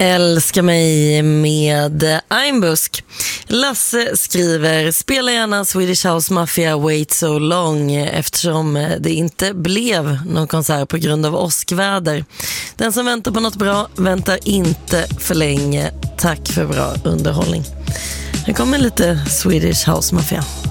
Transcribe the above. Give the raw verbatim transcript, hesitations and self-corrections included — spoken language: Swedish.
Älska mig med Einbusk. Lasse skriver: spela gärna Swedish House Mafia Wait So Long, eftersom det inte blev någon konsert på grund av åskväder. Den som väntar på något bra väntar inte för länge. Tack för bra underhållning. Här kommer lite Swedish House Mafia.